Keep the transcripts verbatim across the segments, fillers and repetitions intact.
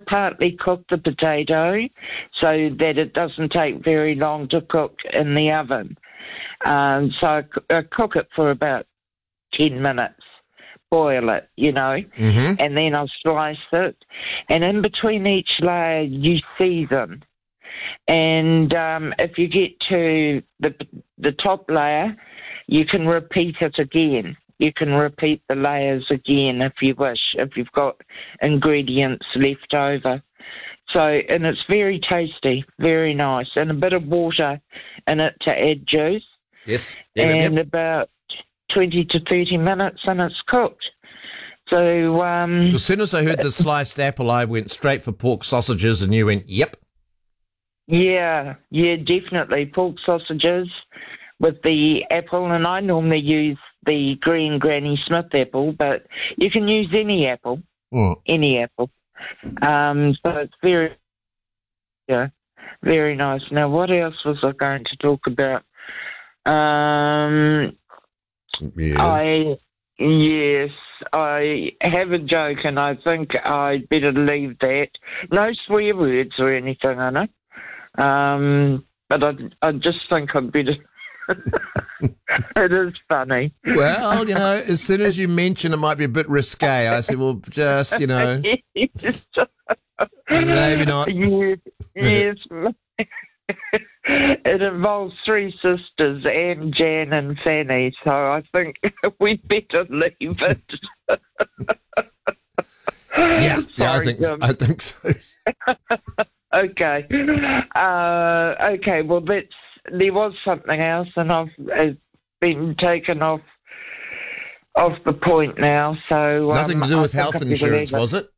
partly cook the potato so that it doesn't take very long to cook in the oven. Um, so I, I cook it for about ten minutes, boil it, you know, Mm-hmm. and then I'll slice it. And in between each layer, you season. And um, if you get to the the top layer, you can repeat it again. You can repeat the layers again if you wish, if you've got ingredients left over. So, and it's very tasty, very nice, and a bit of water in it to add juice. Yes. Yep, and yep, yep. about twenty to thirty minutes and it's cooked. So, um, As soon as I heard the sliced apple, I went straight for pork sausages, and you went, yep. yeah, yeah, definitely. Pork sausages with the apple, and I normally use the green Granny Smith apple, but you can use any apple, Mm. any apple. Um, so it's very, yeah, very nice. Now, what else was I going to talk about? Um, Yes. I, yes, I have a joke, and I think I'd better leave that. No swear words or anything in it. Um, but I, I just think I'd better. It is funny. Well, you know, as soon as you mention it might be a bit risque, I said, well, just, you know, Yes. maybe not. Yes, yes. It involves three sisters, Anne, Jan and Fanny, so I think we'd better leave it. Yeah, yeah, I Sorry, think, Jim. I think so. Okay. Uh, okay, well, that's, there was something else, and I've it's been taken off off the point now. So Nothing um, to do I with think health I better insurance, leave it. was it?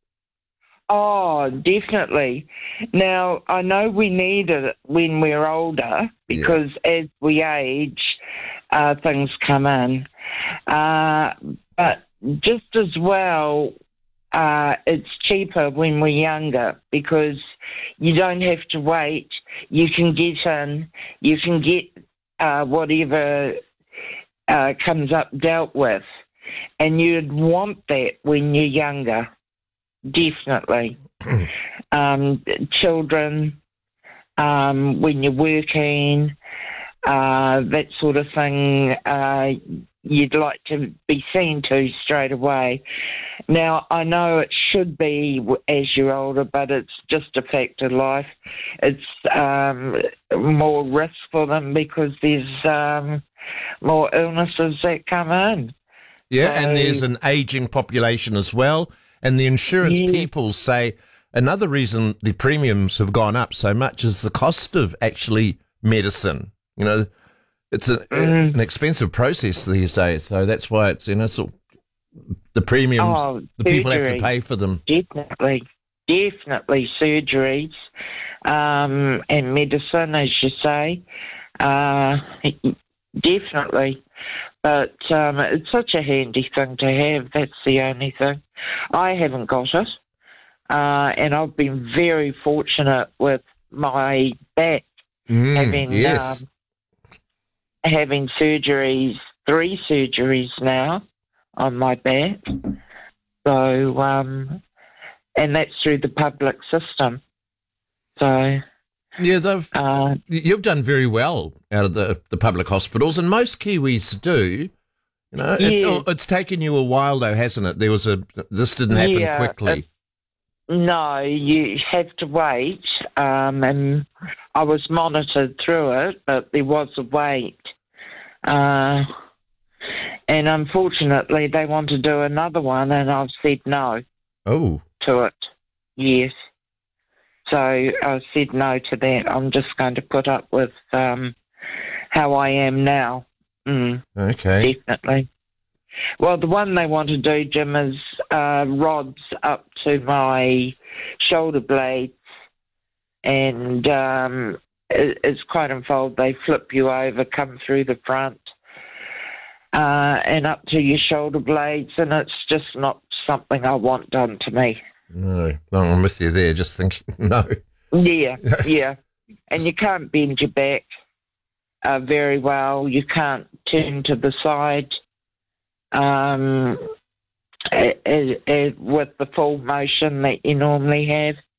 Oh, definitely. Now, I know we need it when we're older because as we age, uh, things come in. Uh, but just as well, uh, it's cheaper when we're younger because you don't have to wait. You can get in, you can get uh, whatever uh, comes up dealt with. And you'd want that when you're younger. Definitely. um, children, um, when you're working, uh, that sort of thing, uh, you'd like to be seen to straight away. Now, I know it should be as you're older, but it's just a fact of life. It's um, more risk for them because there's um, more illnesses that come in. Yeah, So- and there's an aging population as well. And the insurance Yeah. people say another reason the premiums have gone up so much is the cost of actually medicine. You know, it's a, Mm. an expensive process these days. So that's why it's, you know, so the premiums, Oh, the people have to surgery. pay for them. Definitely, definitely surgeries um, and medicine, as you say. Uh, definitely. But um, it's such a handy thing to have. That's the only thing. I haven't got it. Uh, and I've been very fortunate with my back Mm, having yes. um, having surgeries, three surgeries now on my back. So, um, and that's through the public system. So, Yeah, they've, uh, you've done very well out of the, the public hospitals, and most Kiwis do. You know, it, Yeah. oh, it's taken you a while though, hasn't it? There was a this didn't happen Yeah, quickly. it- no, you have to wait. Um, and I was monitored through it, but there was a wait. Uh, and unfortunately, they want to do another one, and I've said no Oh, to it. Yes. So I said no to that. I'm just going to put up with um, how I am now. Mm, okay. definitely. Well, the one they want to do, Jim, is uh, rods up to my shoulder blades, and um, it, it's quite involved. They flip you over, come through the front, uh, and up to your shoulder blades, and it's just not something I want done to me. No, no, I'm with you there. Just thinking, no. Yeah, yeah. And you can't bend your back uh, very well. You can't turn to the side um, eh, eh, eh, with the full motion that you normally have.